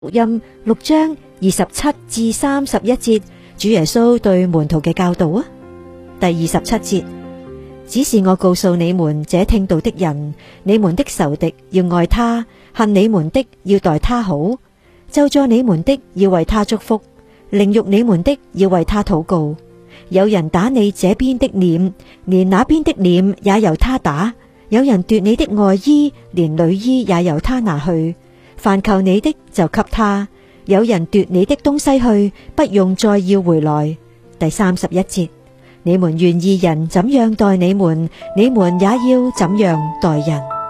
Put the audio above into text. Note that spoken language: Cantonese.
福音6章27至31節，主耶穌對門徒嘅教導啊。第27節，只是我告訴你們這聽道的人，你們的仇敵要愛他，恨你們的要待他好，咒詛你們的要為他祝福，凌辱你們的要為他禱告。有人打你這邊的臉，連那邊的臉也由他打；有人奪你的外衣，連裡衣也由他拿去。凡求你的就給他，有人奪你的東西去，不用再要回來。第31節，你們願義人怎樣待你們，你們也要怎樣待人。